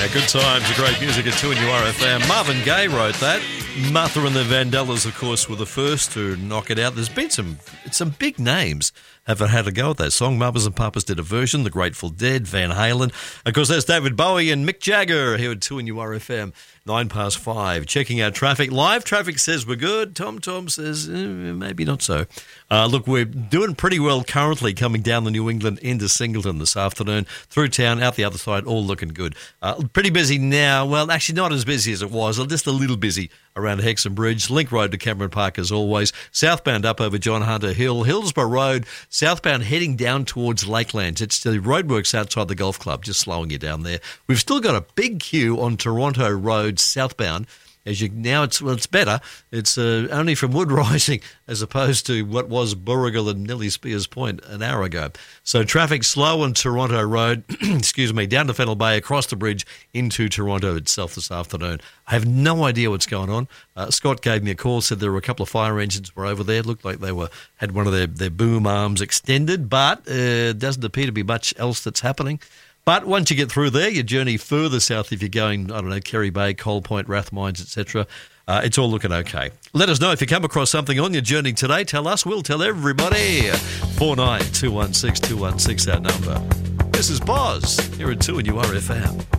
Good times, great music at 2 and URFM. Marvin Gaye wrote that. Martha and the Vandellas, of course, were the first to knock it out. There's been some big names have had a go at that song. Mamas and Papas did a version, The Grateful Dead, Van Halen. Of course, there's David Bowie and Mick Jagger here at 2 and URFM, 5:09. Checking out traffic. Live traffic says we're good. Tom says maybe not so. Look, we're doing pretty well currently coming down the New England into Singleton this afternoon. Through town, out the other side, all looking good. Pretty busy now. Well, actually not as busy as it was. Just a little busy around Hexham Bridge. Link Road to Cameron Park as always. Southbound up over John Hunter Hill. Hillsborough Road. Southbound heading down towards Lakelands. It's the roadworks outside the golf club, just slowing you down there. We've still got a big queue on Toronto Road southbound. It's better. It's only from Wood Rising as opposed to what was Burrigal and Nellie Spears Point an hour ago. So traffic slow on Toronto Road, down to Fennell Bay, across the bridge into Toronto itself this afternoon. I have no idea what's going on. Scott gave me a call, said there were a couple of fire engines were over there. It looked like they had one of their boom arms extended, but doesn't appear to be much else that's happening. But once you get through there, you journey further south if you're going, Kerry Bay, Coal Point, Rathmines, etc. It's all looking okay. Let us know if you come across something on your journey today. Tell us. We'll tell everybody. 49216216, that number. This is Boz here at 2 and URFM.